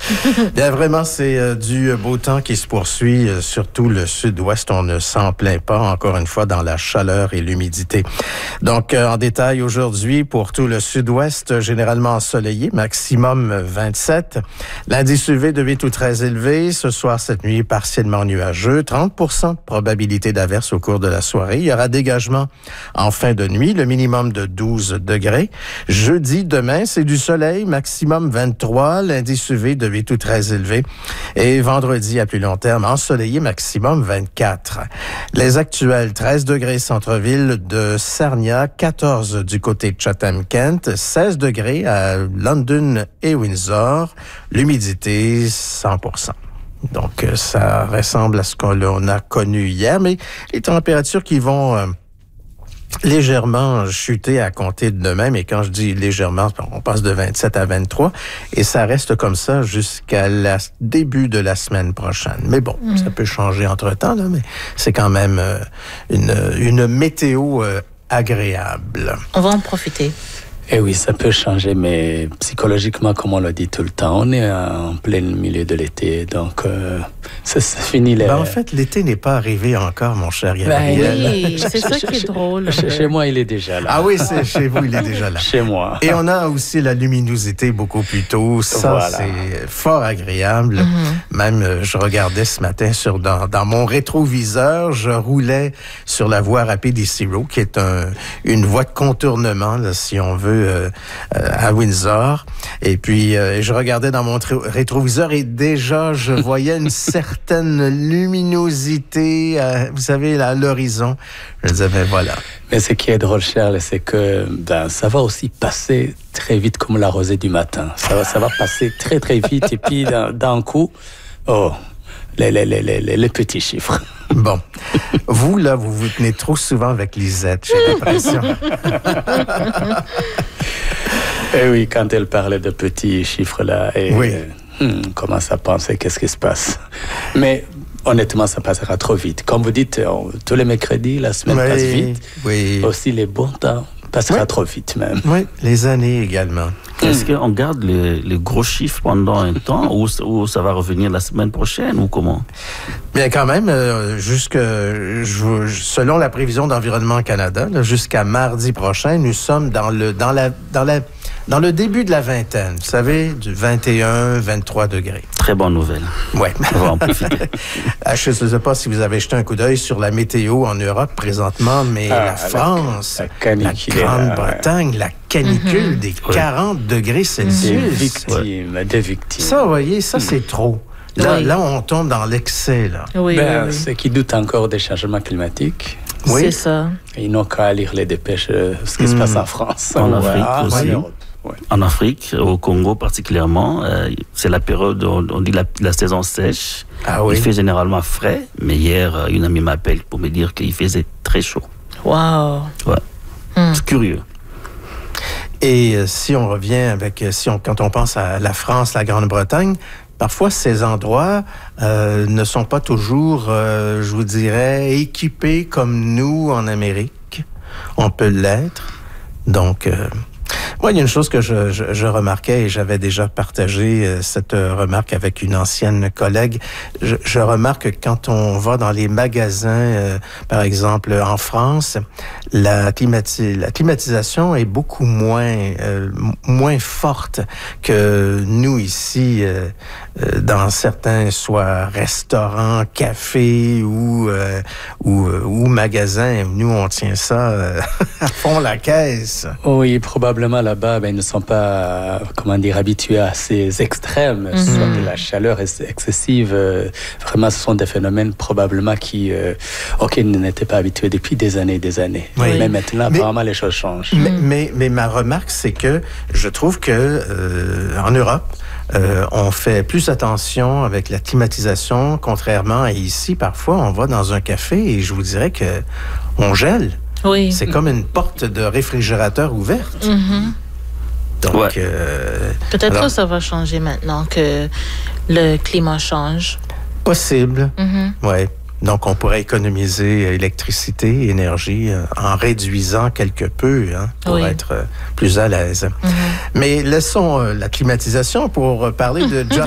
Bien, vraiment, c'est du beau temps qui se poursuit, surtout le sud-ouest. On ne s'en plaint pas, encore une fois, dans la chaleur et l'humidité. Donc, en détail aujourd'hui, pour tout le sud-ouest, généralement ensoleillé, maximum 27. L'indice UV de 8 ou très élevé. Ce soir, cette nuit, partiellement nuageux. 30% de probabilité d'averse au cours de la soirée. Il y aura dégagement en fin de nuit, le minimum de 12 degrés. Jeudi, demain, c'est du soleil, maximum 23. L'indice UV de 8 ou très élevé. Et vendredi, à plus long terme, ensoleillé, maximum 24. Les actuels, 13 degrés centre-ville de Sarnia, 14 du côté de Chatham-Kent, 16 degrés à London et Windsor, l'humidité 100%. Donc, ça ressemble à ce qu'on a connu hier, mais les températures qui vont légèrement chuter à compter de demain, mais quand je dis légèrement, on passe de 27 à 23, et ça reste comme ça jusqu'à début de la semaine prochaine. Mais bon, ça peut changer entre-temps, là, mais c'est quand même une météo agréable. On va en profiter. Eh oui, ça peut changer, mais psychologiquement, comme on le dit tout le temps, on est en plein milieu de l'été, donc c'est fini. En fait, l'été n'est pas arrivé encore, mon cher Gabriel. Oui, c'est ça qui est drôle. Chez moi, il est déjà là. Ah oui, c'est chez vous, il est déjà là. Chez moi. Et on a aussi la luminosité beaucoup plus tôt. Ça, voilà. C'est fort agréable. Même, je regardais ce matin dans mon rétroviseur, je roulais sur la voie rapide Easy Road, qui est une voie de contournement, là, si on veut, à Windsor. Et puis, je regardais dans mon rétroviseur et déjà, je voyais une certaine luminosité, vous savez, là, à l'horizon. Je disais, ben voilà. Mais ce qui est drôle, Charles, c'est que ça va aussi passer très vite comme la rosée du matin. Ça va passer très, très vite. Et puis, d'un coup, les petits chiffres. Bon. Vous, là, vous tenez trop souvent avec Lisette, j'ai l'impression. Et oui, quand elle parlait de petits chiffres, là, oui. Commence à penser qu'est-ce qui se passe. Mais honnêtement, ça passera trop vite. Comme vous dites, tous les mercredis, la semaine passe vite. Oui. Aussi, les bons temps passera trop vite même. Oui, les années également. Est-ce qu'on garde les gros chiffres pendant un temps ou ça va revenir la semaine prochaine ou comment? Bien, quand même, selon la prévision d'Environnement Canada, là, jusqu'à mardi prochain, nous sommes dans le début de la vingtaine. Vous savez, du 21, 23 degrés. Très bonne nouvelle. Oui. On va en profiter. Je ne sais pas si vous avez jeté un coup d'œil sur la météo en Europe présentement, mais la France, la Grande-Bretagne, la canicule des 40 degrés Celsius. Des victimes. Ça, vous voyez, ça, c'est trop. Là, on tombe dans l'excès, là. Oui, ceux qui doutent encore des changements climatiques. Oui. C'est ça. Ils n'ont qu'à lire les dépêches, ce qui se passe en France. En Afrique aussi. En Afrique, au Congo particulièrement, c'est la période, on dit la saison sèche. Ah oui. Il fait généralement frais, mais hier, une amie m'appelle pour me dire qu'il faisait très chaud. Wow. Ouais. C'est curieux. Et si on revient quand on pense à la France, la Grande-Bretagne, parfois ces endroits ne sont pas toujours, je vous dirais, équipés comme nous en Amérique. On peut l'être. Donc, moi, il y a une chose que je remarquais et j'avais déjà partagé cette remarque avec une ancienne collègue. Je remarque que quand on va dans les magasins, par exemple en France, la climatisation est beaucoup moins forte que nous ici dans certains soit restaurants, cafés ou magasins. Nous, on tient ça à fond la caisse. Oui, probablement là-bas, ils ne sont pas, habitués à ces extrêmes, soit de la chaleur excessive. Vraiment, ce sont des phénomènes probablement auxquels ils n'étaient pas habitués depuis des années et des années. Oui. Mais maintenant, apparemment, les choses changent. Mais ma remarque, c'est que je trouve que en Europe, on fait plus attention avec la climatisation, contrairement à ici. Parfois, on va dans un café et je vous dirais que on gèle. Oui. C'est comme une porte de réfrigérateur ouverte. Donc, peut-être que ça va changer maintenant que le climat change. Possible, oui. Donc, on pourrait économiser électricité, énergie en réduisant quelque peu pour être plus à l'aise. Mais laissons la climatisation pour parler de